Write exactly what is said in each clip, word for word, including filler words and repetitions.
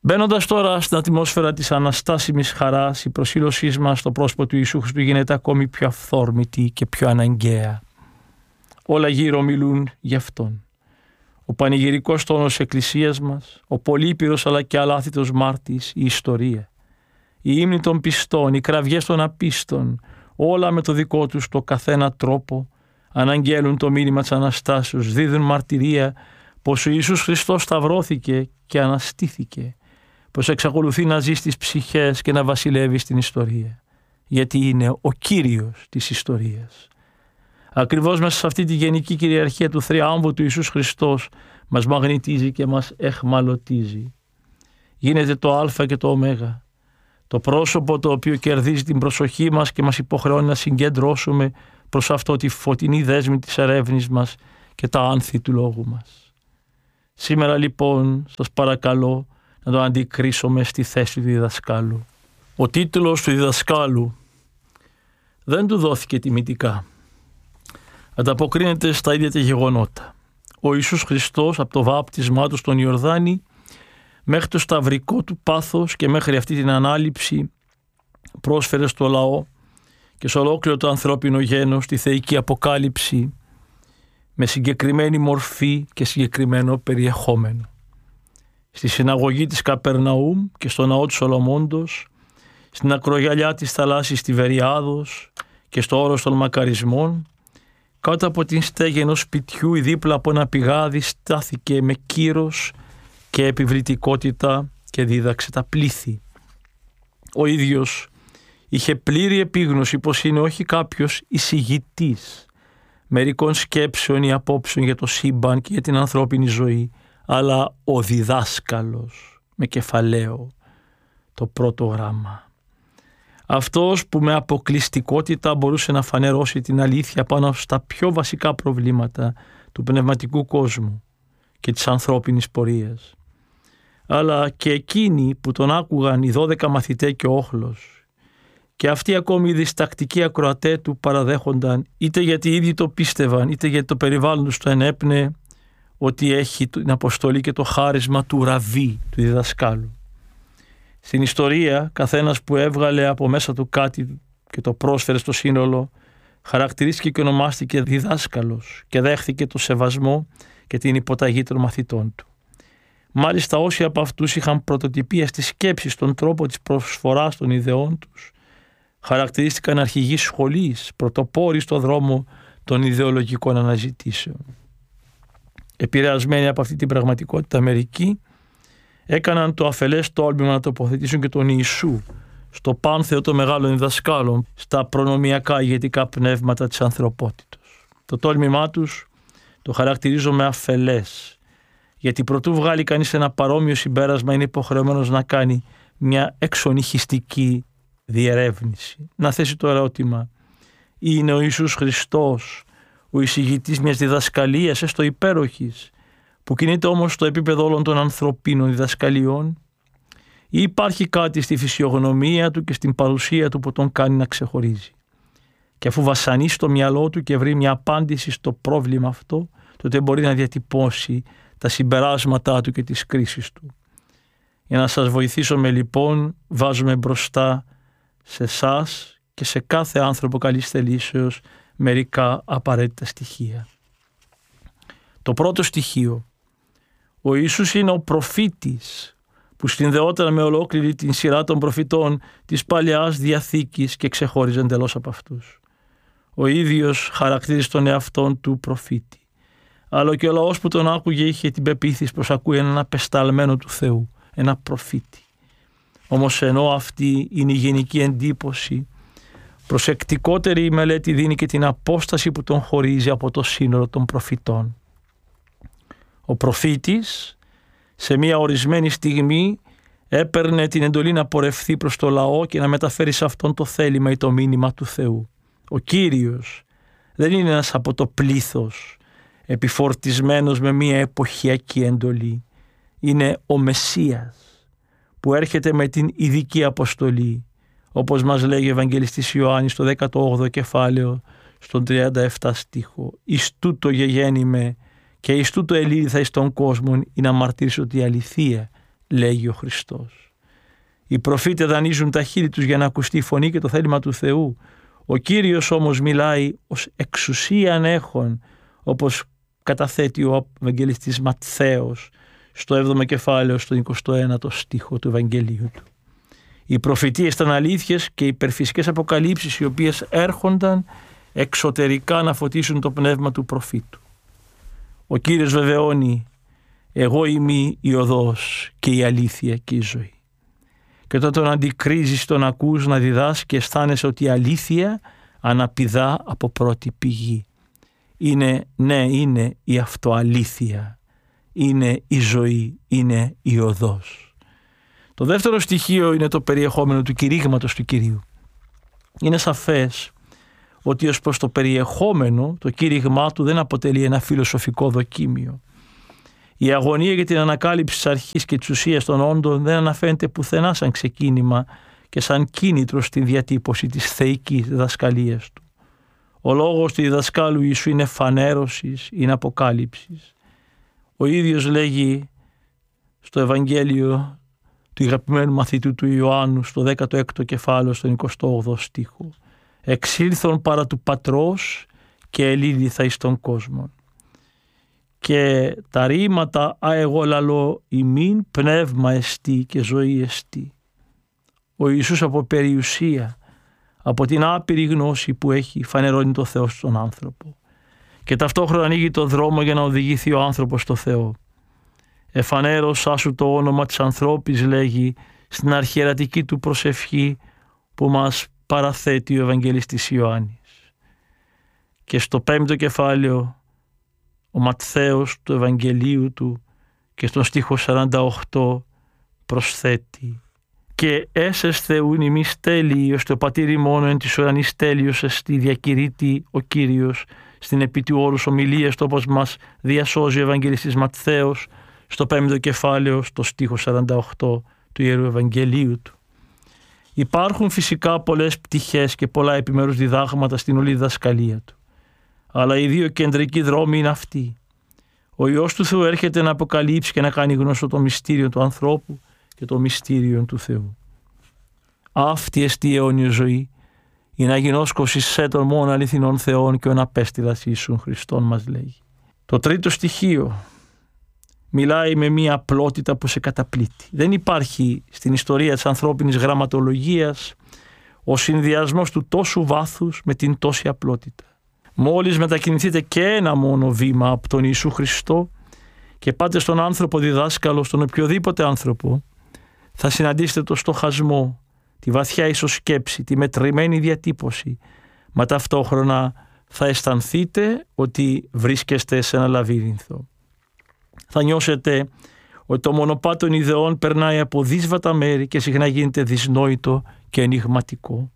Μπαίνοντας τώρα στην ατμόσφαιρα της αναστάσιμης χαράς, η προσήλωσή μας στο πρόσωπο του Ιησού Χριστού γίνεται ακόμη πιο αυθόρμητη και πιο αναγκαία. Όλα γύρω μιλούν γι' Αυτόν. Ο πανηγυρικός τόνος της Εκκλησίας μας, ο πολύπειρος αλλά και αλάθητος μάρτης, η ιστορία. Οι ύμνοι των πιστών, οι κραυγές των απίστων, όλα με το δικό τους το καθένα τρόπο, αναγγέλουν το μήνυμα της Αναστάσεως, δίδουν μαρτυρία πως ο Ιησούς Χριστός σταυρώθηκε και αναστήθηκε, πως εξακολουθεί να ζει στις ψυχές και να βασιλεύει στην ιστορία, γιατί είναι ο Κύριος της ιστορίας. Ακριβώς μέσα σε αυτή τη γενική κυριαρχία του θριάμβου του Ιησούς Χριστός μας μαγνητίζει και μας εχμαλωτίζει. Γίνεται το Α και το Ω, το πρόσωπο το οποίο κερδίζει την προσοχή μας και μας υποχρεώνει να συγκεντρώσουμε προς αυτό τη φωτεινή δέσμη της ερεύνης μας και τα άνθη του λόγου μας. Σήμερα λοιπόν σας παρακαλώ να το αντικρίσουμε στη θέση του διδασκάλου. Ο τίτλος του διδασκάλου δεν του δόθηκε τιμητικά. Ανταποκρίνεται στα ίδια τα γεγονότα. Ο Ιησούς Χριστός από το βάπτισμά του στον Ιορδάνη μέχρι το σταυρικό του πάθος και μέχρι αυτή την ανάληψη πρόσφερε στο λαό και σε ολόκληρο το ανθρώπινο γένος τη θεϊκή αποκάλυψη με συγκεκριμένη μορφή και συγκεκριμένο περιεχόμενο. Στη συναγωγή της Καπερναούμ και στο ναό του Σολομώντος, στην ακρογιαλιά της θαλάσσης Τιβεριάδος και στο όρος των Μακαρισμών, κάτω από την στέγη ενός σπιτιού ή δίπλα από ένα πηγάδι στάθηκε με κύρος και επιβλητικότητα και δίδαξε τα πλήθη. Ο ίδιος είχε πλήρη επίγνωση πως είναι όχι κάποιος εισηγητής μερικών σκέψεων ή απόψεων για το σύμπαν και για την ανθρώπινη ζωή, αλλά ο διδάσκαλος με κεφαλαίο το πρώτο γράμμα. Αυτός που με αποκλειστικότητα μπορούσε να φανερώσει την αλήθεια πάνω στα πιο βασικά προβλήματα του πνευματικού κόσμου και της ανθρώπινης πορείας. Αλλά και εκείνοι που τον άκουγαν οι δώδεκα μαθητέ και ο όχλος, και αυτοί ακόμη οι διστακτικοί ακροατέ του παραδέχονταν, είτε γιατί οι ίδιοι το πίστευαν, είτε γιατί το περιβάλλον τους το ενέπνεε, ότι έχει την αποστολή και το χάρισμα του ραβί, του διδασκάλου. Στην ιστορία, καθένας που έβγαλε από μέσα του κάτι και το πρόσφερε στο σύνολο, χαρακτηρίστηκε και ονομάστηκε διδάσκαλος και δέχθηκε το σεβασμό και την υποταγή των μαθητών του. Μάλιστα όσοι από αυτούς είχαν πρωτοτυπία στη σκέψη στον τρόπο της προσφοράς των ιδεών τους, χαρακτηρίστηκαν αρχηγοί σχολής, πρωτοπόροι στο δρόμο των ιδεολογικών αναζητήσεων. Επηρεασμένοι από αυτή την πραγματικότητα μερικοί, έκαναν το αφελές τόλμημα να τοποθετήσουν και τον Ιησού στο πάνθεο των μεγάλων διδασκάλων, στα προνομιακά ηγετικά πνεύματα της ανθρωπότητος. Το τόλμημά τους το χαρακτηρίζω με αφελές, γιατί προτού βγάλει κανείς ένα παρόμοιο συμπέρασμα είναι υποχρεωμένος να κάνει μια εξονυχιστική διερεύνηση. Να θέσει το ερώτημα, είναι ο Ιησούς Χριστός ο εισηγητής μιας διδασκαλίας, έστω υπέροχης, που κινείται όμως στο επίπεδο όλων των ανθρωπίνων διδασκαλιών, ή υπάρχει κάτι στη φυσιογνωμία του και στην παρουσία του που τον κάνει να ξεχωρίζει? Και αφού βασανίσει στο μυαλό του και βρει μια απάντηση στο πρόβλημα αυτό, τότε μπορεί να διατυπώσει τα συμπεράσματά του και τις κρίσεις του. Για να σας βοηθήσουμε λοιπόν, βάζουμε μπροστά σε εσάς και σε κάθε άνθρωπο καλής θελήσεως μερικά απαραίτητα στοιχεία. Το πρώτο στοιχείο, ο Ιησούς είναι ο προφήτης που συνδεόταν με ολόκληρη την σειρά των προφητών της Παλαιάς Διαθήκης και ξεχώριζε εντελώς από αυτούς. Ο ίδιος χαρακτήρισε τον εαυτόν του προφήτη, αλλά και ο λαός που τον άκουγε είχε την πεποίθηση πως ακούει έναν απεσταλμένο του Θεού, ένα προφήτη. Όμως ενώ αυτή είναι η γενική εντύπωση, προσεκτικότερη η μελέτη δίνει και την απόσταση που τον χωρίζει από το σύνολο των προφητών. Ο προφήτης σε μια ορισμένη στιγμή έπαιρνε την εντολή να πορευθεί προς το λαό και να μεταφέρει σε αυτόν το θέλημα ή το μήνυμα του Θεού. Ο Κύριος δεν είναι ένας από το πλήθος επιφορτισμένος με μια εποχιακή εντολή. Είναι ο Μεσσίας που έρχεται με την ειδική αποστολή, όπως μας λέγει ο Ευαγγελιστής Ιωάννης στο δέκατο όγδοο κεφάλαιο, στον τριάντα επτά στίχο. «Εις τούτο γεγέννημαι και εις τούτο ελήλθα εις τον κόσμο, ή να μαρτύρεις ότι η αληθεία λέγει ο Χριστός. Οι προφήτες δανείζουν τα χείλη τους για να ακουστεί η φωνή και το θέλημα του Θεού. Ο Κύριος όμως μιλάει ως εξουσίαν έχων, όπως καταθέτει ο Ευαγγελιστής Ματθαίος στο έβδομο κεφάλαιο, στον εικοστό ένατο στίχο του Ευαγγελίου του. Οι προφητείες ήταν αλήθειες και υπερφυσικές αποκαλύψεις οι οποίες έρχονταν εξωτερικά να φωτίσουν το πνεύμα του προφήτου. Ο Κύριος βεβαιώνει «Εγώ είμαι η οδός και η αλήθεια και η ζωή». Και όταν τον αντικρίζεις, τον ακούς να διδάσκει και αισθάνεσαι ότι η αλήθεια αναπηδά από πρώτη πηγή. Είναι, ναι, είναι η αυτοαλήθεια, είναι η ζωή, είναι η οδός. Το δεύτερο στοιχείο είναι το περιεχόμενο του κηρύγματος του Κυρίου. Είναι σαφές ότι ως προς το περιεχόμενο το κήρυγμά του δεν αποτελεί ένα φιλοσοφικό δοκίμιο. Η αγωνία για την ανακάλυψη της αρχής και της ουσίας των όντων δεν αναφέρεται πουθενά σαν ξεκίνημα και σαν κίνητρο στη διατύπωση της θεϊκής διδασκαλίας του. Ο λόγος του διδασκάλου Ιησού είναι φανέρωσης, είναι αποκάλυψης. Ο ίδιος λέγει στο Ευαγγέλιο του αγαπημένου μαθητού του Ιωάννου στο δέκατο έκτο κεφάλαιο στον εικοστό όγδοο στίχο. «Εξήλθον παρά του πατρός και ελήλυθα εις τον κόσμο». Και τα ρήματα «Α εγώ λαλώ ημίν πνεύμα εστί και ζωή εστί». Ο Ιησούς από περιουσία, από την άπειρη γνώση που έχει, φανερώνει το Θεό στον άνθρωπο και ταυτόχρονα ανοίγει το δρόμο για να οδηγηθεί ο άνθρωπος στο Θεό. «Εφανέρωσά σου το όνομα της ανθρώπης», λέγει στην αρχιερατική του προσευχή που μας παραθέτει ο Ευαγγελιστής Ιωάννης. Και στο πέμπτο κεφάλαιο ο Ματθαίος του Ευαγγελίου του και στον στίχο σαράντα οκτώ προσθέτει «Και έσες Θεούν ημείς τέλειοι, ώστε ο πατήρ ημών εν της ουρανής τέλειος εστι», διακηρύττει ο Κύριος στην επί του όρους ομιλίας του, όπως μας διασώζει ο Ευαγγελιστής Ματθαίος στο πέμπτο κεφάλαιο, στο στίχο σαράντα οκτώ του Ιερού Ευαγγελίου του. Υπάρχουν φυσικά πολλές πτυχές και πολλά επιμέρους διδάγματα στην όλη διδασκαλία του. Αλλά οι δύο κεντρικοί δρόμοι είναι αυτοί. Ο Υιός του Θεού έρχεται να αποκαλύψει και να κάνει γνωστό το μυστήριο του ανθρώπου και το μυστήριο του Θεού. Αυτή εστί η αιώνια ζωή, η να γινώσκωση σε των μόνο αληθινών Θεών και ο αναπέστειλας Ιησούν Χριστόν, μας λέγει. Το τρίτο στοιχείο μιλάει με μία απλότητα που σε καταπλήττει. Δεν υπάρχει στην ιστορία της ανθρώπινης γραμματολογίας ο συνδυασμός του τόσου βάθους με την τόση απλότητα. Μόλις μετακινηθείτε και ένα μόνο βήμα από τον Ιησού Χριστό και πάτε στον άνθρωπο διδάσκαλο, στον οποιοδήποτε άνθρωπο, θα συναντήσετε το στοχασμό, τη βαθιά ισοσκέψη, τη μετρημένη διατύπωση, μα ταυτόχρονα θα αισθανθείτε ότι βρίσκεστε σε ένα λαβύρινθο. Θα νιώσετε ότι το μονοπάτι των ιδεών περνάει από δύσβατα μέρη και συχνά γίνεται δυσνόητο και ενιγματικό.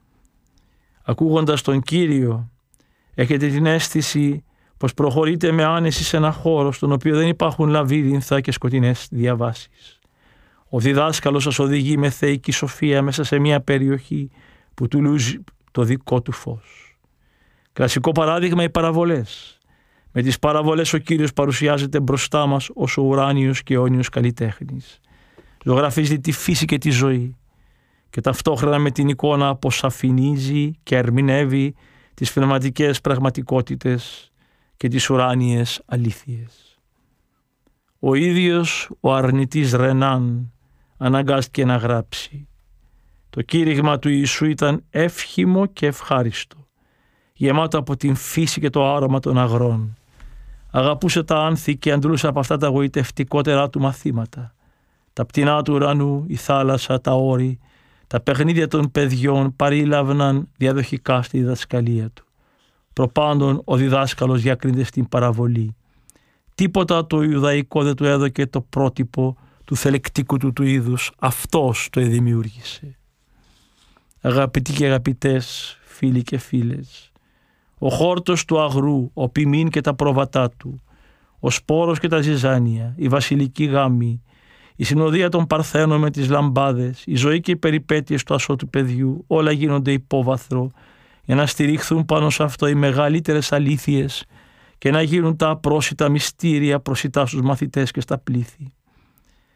Ακούγοντας τον Κύριο, έχετε την αίσθηση πως προχωρείτε με άνεση σε ένα χώρο στον οποίο δεν υπάρχουν λαβύρινθα και σκοτεινές διαβάσεις. Ο διδάσκαλος σας οδηγεί με θεϊκή σοφία μέσα σε μια περιοχή που του λούζει το δικό του φως. Κλασικό παράδειγμα οι παραβολές. Με τις παραβολές ο Κύριος παρουσιάζεται μπροστά μας ως ο ουράνιος και αιώνιος καλλιτέχνης. Ζωγραφίζει τη φύση και τη ζωή και ταυτόχρονα με την εικόνα αποσαφηνίζει και ερμηνεύει τις πνευματικές πραγματικότητες και τις ουράνιες αλήθειες. Ο ίδιος ο αρνητής Ρενάν αναγκάστηκε να γράψει. Το κήρυγμα του Ιησού ήταν εύχημο και ευχάριστο, γεμάτο από την φύση και το άρωμα των αγρών. Αγαπούσε τα άνθη και αντλούσε από αυτά τα γοητευτικότερα του μαθήματα. Τα πτηνά του ουρανού, η θάλασσα, τα όρη, τα παιχνίδια των παιδιών παρήλαβναν διαδοχικά στη διδασκαλία του. Προπάντων ο διδάσκαλος διακρίνεται στην παραβολή. Τίποτα το Ιουδαϊκό δεν του έδωκε το πρότυπο του θελεκτικού του του είδους. Αυτός το δημιούργησε. Αγαπητοί και αγαπητές, φίλοι και φίλες, ο χόρτος του αγρού, ο ποιμήν και τα πρόβατά του, ο σπόρος και τα ζυζάνια, η βασιλική γάμη, η συνοδεία των παρθένων με τις λαμπάδες, η ζωή και οι περιπέτειες του ασώτου παιδιού, όλα γίνονται υπόβαθρο για να στηριχθούν πάνω σε αυτό οι μεγαλύτερες αλήθειες και να γίνουν τα απρόσιτα μυστήρια προσιτά στους μαθητές και στα πλήθη.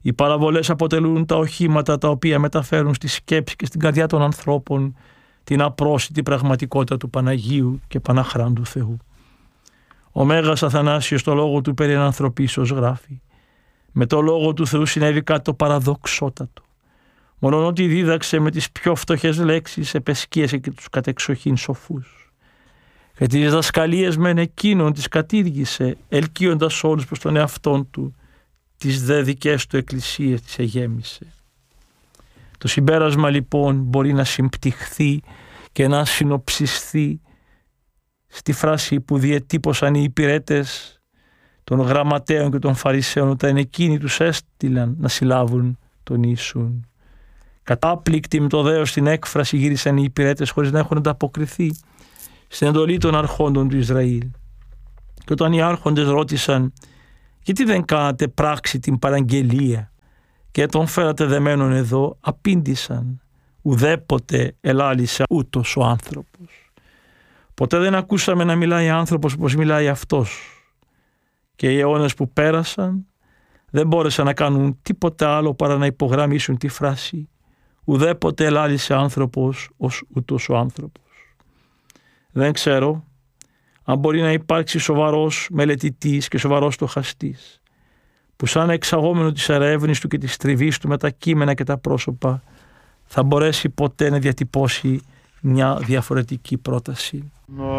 Οι παραβολές αποτελούν τα οχήματα τα οποία μεταφέρουν στη σκέψη και στην καρδιά των ανθρώπων την απρόσιτη πραγματικότητα του Παναγίου και Παναχράντου Θεού. Ο Μέγας Αθανάσιος στο λόγο του περί ανθρωπίσεως γράφει: «Με το λόγο του Θεού συνέβη κάτι το παραδοξότατο. Μόνον ότι δίδαξε με τις πιο φτωχές λέξεις επεσκίασε και τους κατεξοχήν σοφούς. Και τις διδασκαλίες μεν εκείνον τις κατήργησε, ελκύοντας όλους προς τον εαυτόν του, τις δε δικές του εκκλησίες τις εγέμισε». Το συμπέρασμα λοιπόν μπορεί να συμπτυχθεί και να συνοψιστεί στη φράση που διετύπωσαν οι υπηρέτες των γραμματέων και των Φαρισαίων όταν εκείνοι τους έστειλαν να συλλάβουν τον Ιησούν. Κατάπληκτοι με το δέος στην έκφραση γύρισαν οι υπηρέτες χωρίς να έχουν ανταποκριθεί στην εντολή των αρχόντων του Ισραήλ. Και όταν οι άρχοντες ρώτησαν «Γιατί δεν κάνατε πράξη την παραγγελία και τον φέρατε δεμένον εδώ», απήντησαν «Ουδέποτε ελάλησε ούτως ο άνθρωπος». Ποτέ δεν ακούσαμε να μιλάει άνθρωπος όπως μιλάει αυτός. Και οι αιώνες που πέρασαν δεν μπόρεσαν να κάνουν τίποτε άλλο παρά να υπογραμμίσουν τη φράση «Ουδέποτε ελάλησε άνθρωπος ως ούτως ο άνθρωπος». Δεν ξέρω αν μπορεί να υπάρξει σοβαρός μελετητής και σοβαρός στοχαστής που σαν εξαγόμενο της ερεύνης του και της τριβής του με τα κείμενα και τα πρόσωπα θα μπορέσει ποτέ να διατυπώσει μια διαφορετική πρόταση.